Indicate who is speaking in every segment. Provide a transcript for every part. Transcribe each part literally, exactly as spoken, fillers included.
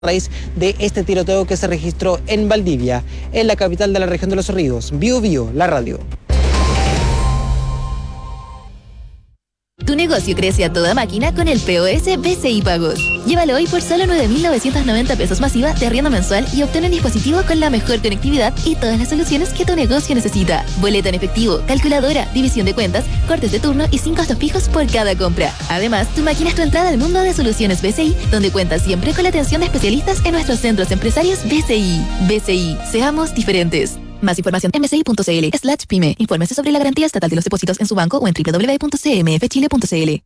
Speaker 1: raíz de este tiroteo que se registró en Valdivia, en la capital de la región de Los Ríos. Bio Bio, la radio.
Speaker 2: Tu negocio crece a toda máquina con el P O S B C I Pagos. Llévalo hoy por solo nueve mil novecientos noventa pesos masiva de arriendo mensual y obtén un dispositivo con la mejor conectividad y todas las soluciones que tu negocio necesita. Boleta en efectivo, calculadora, división de cuentas, cortes de turno y sin costos fijos por cada compra. Además, tu máquina es tu entrada al mundo de soluciones B C I, donde cuentas siempre con la atención de especialistas en nuestros centros empresarios B C I. B C I, seamos diferentes. Más información en bci.cl slash pyme. Infórmese sobre la garantía estatal de los depósitos en su banco o en doble u doble u doble u punto c m f chile punto c l.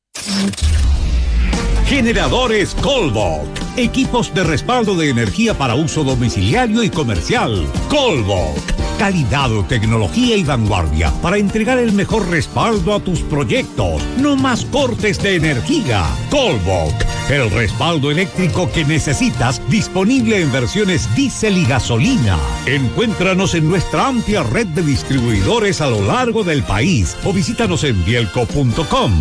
Speaker 3: Generadores Colbok. Equipos de respaldo de energía para uso domiciliario y comercial. Colbok. Calidad, tecnología y vanguardia para entregar el mejor respaldo a tus proyectos. No más cortes de energía. Colbok. El respaldo eléctrico que necesitas, disponible en versiones diésel y gasolina. Encuéntranos en nuestra amplia red de distribuidores a lo largo del país o visítanos en bielco punto com.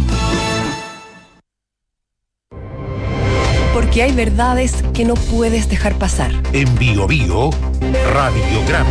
Speaker 4: Porque hay verdades que no puedes dejar pasar.
Speaker 3: En Bio Bio, Radiograma.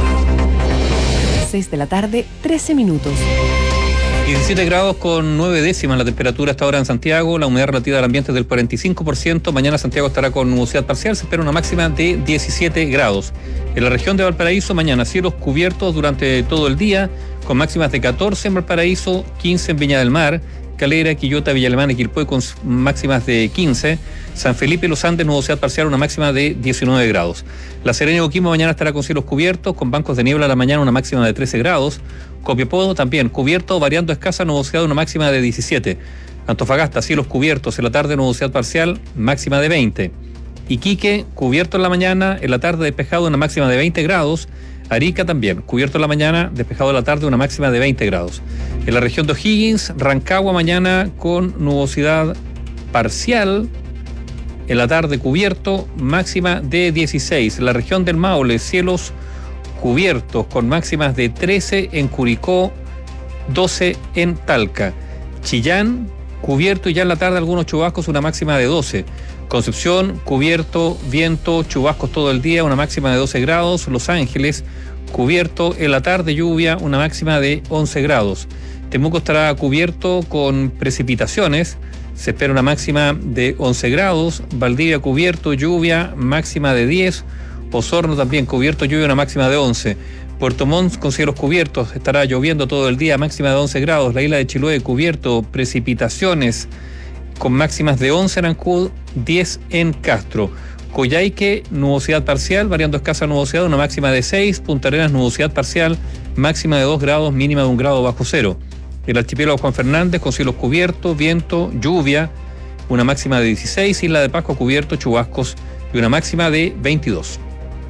Speaker 4: seis de la tarde, trece minutos.
Speaker 5: diecisiete grados con nueve décimas la temperatura hasta ahora en Santiago, la humedad relativa del ambiente es del cuarenta y cinco por ciento, mañana Santiago estará con nubosidad parcial, se espera una máxima de diecisiete grados. En la región de Valparaíso, mañana cielos cubiertos durante todo el día, con máximas de catorce en Valparaíso, quince en Viña del Mar, Calera, Quillota, Villa Alemana y Quilpué con máximas de quince, San Felipe y Los Andes, nubosidad parcial, una máxima de diecinueve grados. La Serena y Coquimbo mañana estará con cielos cubiertos, con bancos de niebla a la mañana, una máxima de trece grados. Copiapó también cubierto, variando escasa nubosidad, una máxima de diecisiete. Antofagasta, cielos cubiertos, en la tarde nubosidad parcial, máxima de veinte. Iquique, cubierto en la mañana, en la tarde despejado, una máxima de veinte grados. Arica también, cubierto en la mañana, despejado en la tarde, una máxima de veinte grados. En la región de O'Higgins, Rancagua mañana con nubosidad parcial, en la tarde cubierto, máxima de dieciséis. En la región del Maule, cielos cubiertos con máximas de trece en Curicó, doce en Talca. Chillán, cubierto y ya en la tarde algunos chubascos, una máxima de doce. Concepción, cubierto, viento, chubascos todo el día, una máxima de doce grados. Los Ángeles, cubierto, en la tarde lluvia, una máxima de once grados. Temuco estará cubierto con precipitaciones, se espera una máxima de once grados. Valdivia cubierto, lluvia, máxima de diez. Osorno también cubierto, lluvia, una máxima de once. Puerto Montt con cielos cubiertos, estará lloviendo todo el día, máxima de once grados. La isla de Chiloé cubierto, precipitaciones con máximas de once en Ancud, diez en Castro. Coyhaique, nubosidad parcial, variando escasa nubosidad, una máxima de seis. Punta Arenas, nubosidad parcial, máxima de dos grados, mínima de un grado bajo cero. El archipiélago Juan Fernández con cielos cubiertos, viento, lluvia, una máxima de dieciséis. Isla de Pascua cubierto, chubascos y una máxima de veintidós.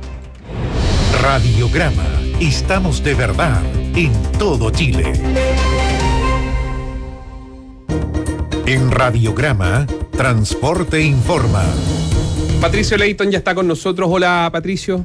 Speaker 3: Radiograma. Estamos de verdad en todo Chile. En Radiograma, Transporte Informa.
Speaker 6: Patricio Leighton ya está con nosotros. Hola, Patricio.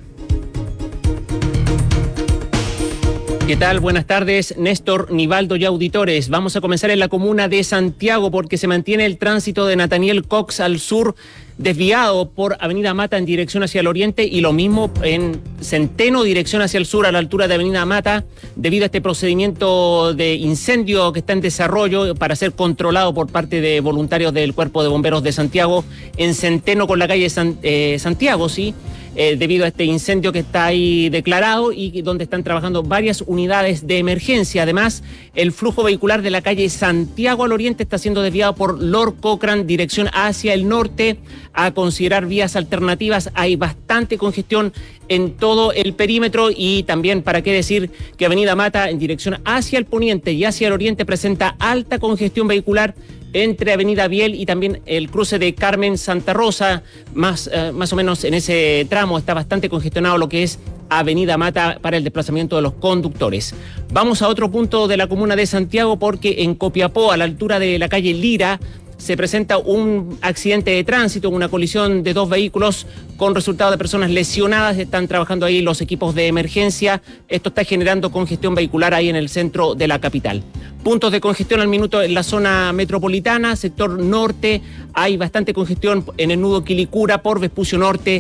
Speaker 7: ¿Qué tal? Buenas tardes, Néstor, Nivaldo y auditores. Vamos a comenzar en la comuna de Santiago porque se mantiene el tránsito de Nathaniel Cox al sur desviado por Avenida Mata en dirección hacia el oriente y lo mismo en Centeno, dirección hacia el sur a la altura de Avenida Mata, debido a este procedimiento de incendio que está en desarrollo para ser controlado por parte de voluntarios del Cuerpo de Bomberos de Santiago en Centeno con la calle San, eh, Santiago, sí. Eh, debido a este incendio que está ahí declarado y donde están trabajando varias unidades de emergencia. Además, el flujo vehicular de la calle Santiago al oriente está siendo desviado por Lord Cochrane, dirección hacia el norte, a considerar vías alternativas. Hay bastante congestión en todo el perímetro y también, para qué decir, que Avenida Mata en dirección hacia el poniente y hacia el oriente presenta alta congestión vehicular entre Avenida Biel y también el cruce de Carmen Santa Rosa, más, eh, más o menos en ese tramo está bastante congestionado lo que es Avenida Mata para el desplazamiento de los conductores. Vamos a otro punto de la comuna de Santiago porque en Copiapó, a la altura de la calle Lira, se presenta un accidente de tránsito, una colisión de dos vehículos con resultado de personas lesionadas. Están trabajando ahí los equipos de emergencia. Esto está generando congestión vehicular ahí en el centro de la capital. Puntos de congestión al minuto en la zona metropolitana, sector norte. Hay bastante congestión en el nudo Quilicura por Vespucio Norte,